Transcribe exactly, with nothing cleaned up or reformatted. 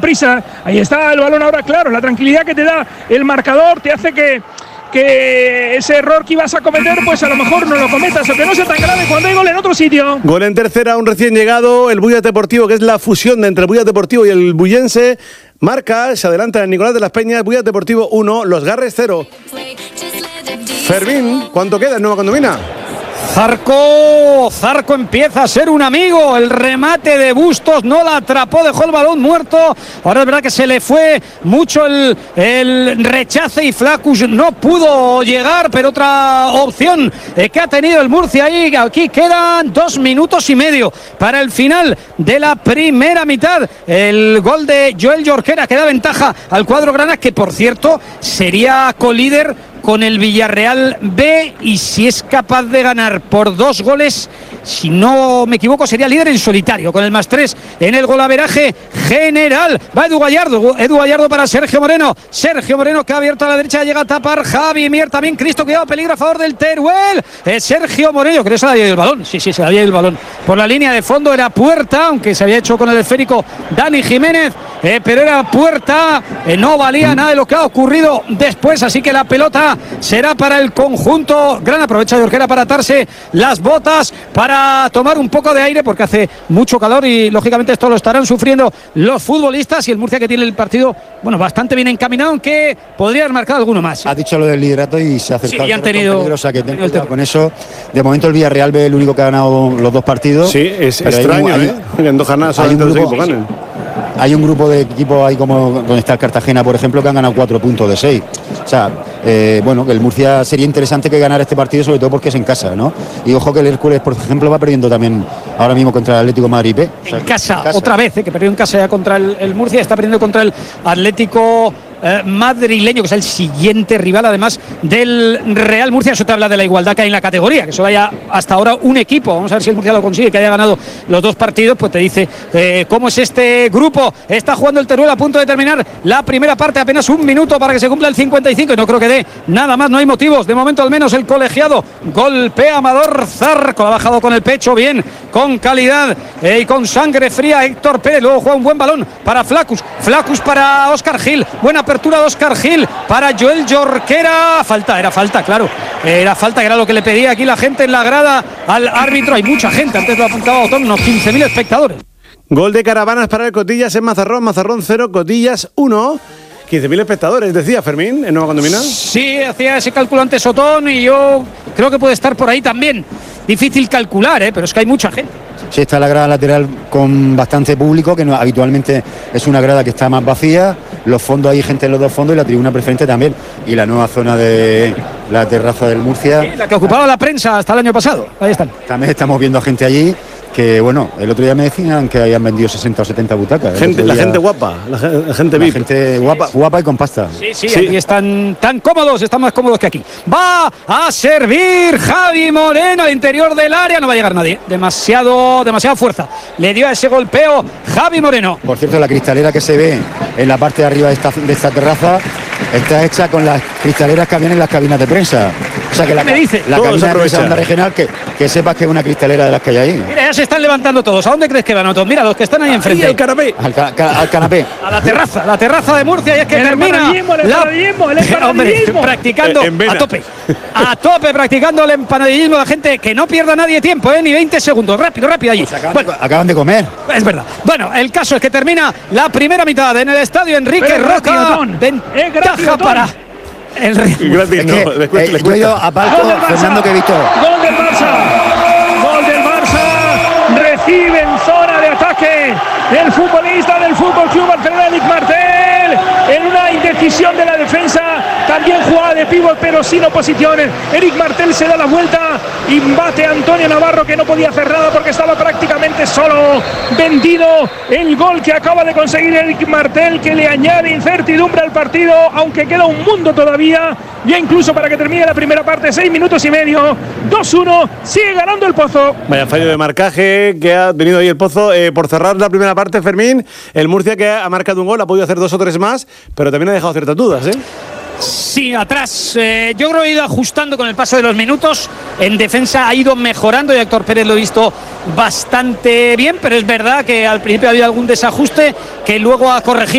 prisa. Ahí está el balón ahora, claro, la tranquilidad que te da el marcador te hace que que ese error que ibas a cometer, pues a lo mejor no lo cometas, o que no sea tan grave cuando hay gol en otro sitio. Gol en tercera, un recién llegado, el Bullas Deportivo, que es la fusión de entre el Bullas Deportivo y el bullense. Marca, se adelanta en Nicolás de las Peñas, Bullas Deportivo uno, Los Garres cero. Fermín, ¿cuánto queda en Nueva Condomina? Zarco, Zarco empieza a ser un amigo. El remate de Bustos no la atrapó, dejó el balón muerto. Ahora es verdad que se le fue mucho el, el rechace y Flacus no pudo llegar, pero otra opción eh, que ha tenido el Murcia ahí. Aquí quedan dos minutos y medio para el final de la primera mitad. El gol de Joel Jorquera que da ventaja al cuadro grana, que por cierto sería colíder con el Villarreal B, y si es capaz de ganar por dos goles, si no me equivoco, sería líder en solitario, con el más tres en el golaveraje general. Va Edu Gallardo, Edu Gallardo para Sergio Moreno, Sergio Moreno que ha abierto a la derecha, llega a tapar Javi Mier, también Cristo, cuidado, peligro a favor del Teruel. eh, Sergio Moreno, creo que se le había ido el balón, sí, sí, se le había ido el balón por la línea de fondo, era puerta, aunque se había hecho con el esférico Dani Jiménez, eh, pero era puerta, eh, no valía nada de lo que ha ocurrido después, así que la pelota será para el conjunto gran. Aprovecha Jorquera para atarse las botas, para tomar un poco de aire, porque hace mucho calor y lógicamente esto lo estarán sufriendo los futbolistas, y el Murcia que tiene el partido, bueno, bastante bien encaminado, aunque podría haber marcado alguno más. Ha dicho lo del liderato y se ha acercado. Sí, y han tenido, o sea, que ten cuidado con eso. De momento el Villarreal ve el único que ha ganado los dos partidos. Sí, es extraño, hay, ¿eh? Hay, en dos jornadas solamente dos equipos ganan. Hay un grupo de equipos ahí como donde está el Cartagena, por ejemplo, que han ganado cuatro puntos de seis. O sea, eh, bueno, que el Murcia sería interesante que ganara este partido, sobre todo porque es en casa, ¿no? Y ojo que el Hércules, por ejemplo, va perdiendo también ahora mismo contra el Atlético de Madrid B. O sea, en, casa, en casa, otra vez, eh, que perdió en casa ya contra el, el Murcia, está perdiendo contra el Atlético Eh, madrileño, que es el siguiente rival además del Real Murcia. Eso te habla de la igualdad que hay en la categoría, que solo haya hasta ahora un equipo. Vamos a ver si el Murcia lo consigue, que haya ganado los dos partidos, pues te dice eh, cómo es este grupo. Está jugando el Teruel a punto de terminar la primera parte, apenas un minuto para que se cumpla el cincuenta y cinco, y no creo que dé nada más, no hay motivos, de momento al menos. El colegiado golpea Amador Zarco, ha bajado con el pecho bien, con calidad eh, y con sangre fría Héctor Pérez. Luego juega un buen balón para Flacus, Flacus para Óscar Gil, buena apertura de Óscar Gil para Joel Jorquera. Falta, era falta, claro. Era falta, que era lo que le pedía aquí la gente en la grada al árbitro. Hay mucha gente, antes lo apuntaba Otón, unos quince mil espectadores. Gol de Caravanas para el Cotillas en Mazarrón, Mazarrón cero, Cotillas uno. quince mil espectadores, decía Fermín, en Nueva Condomina. Sí, hacía ese cálculo antes Otón, y yo creo que puede estar por ahí también. Difícil calcular, ¿eh? Pero es que hay mucha gente. Sí, está la grada lateral con bastante público, que no, habitualmente es una grada que está más vacía. Los fondos, hay gente en los dos fondos, y la tribuna preferente también. Y la nueva zona de la terraza del Murcia. Sí, la que ocupaba la prensa hasta el año pasado. Ahí están. También estamos viendo a gente allí. Que bueno, el otro día me decían que habían vendido sesenta o setenta butacas. Gente, día, la gente guapa, la, la gente V I P. La gente guapa, guapa y con pasta. Sí, sí, sí, aquí están tan cómodos, están más cómodos que aquí. Va a servir Javi Moreno al interior del área, no va a llegar nadie. Demasiado, demasiada fuerza. Le dio a ese golpeo Javi Moreno. Por cierto, la cristalera que se ve en la parte de arriba de esta, de esta terraza está hecha con las cristaleras que habían en las cabinas de prensa. O sea que la, me dice? la cabina de prensa onda regional, que, que sepas que es una cristalera de las que hay ahí. Mira, ya se están levantando todos. ¿A dónde crees que van otros? Mira, los que están ahí enfrente. Al canapé. Al, ca, ca, al canapé. A la terraza, la terraza de Murcia, y es que el termina el la... el Hombre, practicando en a tope. A tope, practicando el empanadillismo. La gente, que no pierda nadie tiempo, ¿eh? Ni veinte segundos. Rápido, rápido allí. Pues acaban, bueno, de, acaban de comer. Es verdad. Bueno, el caso es que termina la primera mitad en el estadio Enrique Roca. Ventaja para el Gratis, no, es que, después eh, les yo he ido a palco, Fernando, que he visto. Gol del Barça. Gol del Barça. Recibe en zona de ataque el futbolista del Fútbol Club Barcelona, Eric Martel, en una indecisión de la defensa. También jugada de pívot, pero sin oposiciones. Eric Martel se da la vuelta y bate a Antonio Navarro, que no podía hacer nada porque estaba prácticamente solo. Vendido el gol que acaba de conseguir Eric Martel, que le añade incertidumbre al partido, aunque queda un mundo todavía. Ya incluso para que termine la primera parte, seis minutos y medio. dos uno, sigue ganando el Pozo. Vaya fallo de marcaje que ha tenido ahí el Pozo eh, por cerrar la primera parte, Fermín. El Murcia, que ha marcado un gol, ha podido hacer dos o tres más, pero también ha dejado ciertas dudas, ¿eh? Sí, atrás. Eh, yo creo que ha ido ajustando con el paso de los minutos. En defensa ha ido mejorando, y Héctor Pérez lo he visto bastante bien, pero es verdad que al principio ha habido algún desajuste que luego ha corregido.